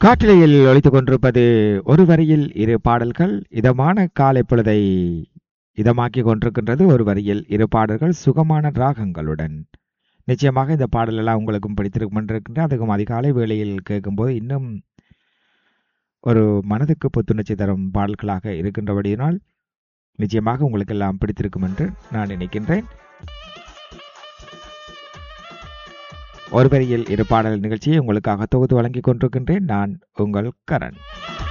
காற்றலையில் ஒலித்துக் கொண்டிருப்பது ஒரு வரியில் இரு பாடல்கள். இதமான காலை பொழுதை இதமாக்கி கொண்டிருக்கின்றது. ஒரு வரியில் இரு பாடல்கள் சுகமான ராகங்களுடன். நிச்சயமாக இந்த பாடலெல்லாம் உங்களுக்கும் பிடித்திருக்கும் இருக்கின்ற, அதுக்கும் அதிகாலை வேளையில் கேட்கும்போது இன்னும் ஒரு மனதுக்கு புத்துணர்ச்சி தரும் பாடல்களாக இருக்கின்றபடியினால் நிச்சயமாக உங்களுக்கு எல்லாம் பிடித்திருக்கும் என்று நான் நினைக்கின்றேன். ஒரு வரியில் இரு பாடல் நிகழ்ச்சியை உங்களுக்காக தொகுத்து வழங்கிக் கொண்டிருக்கின்றேன். நான் உங்கள் கரண்.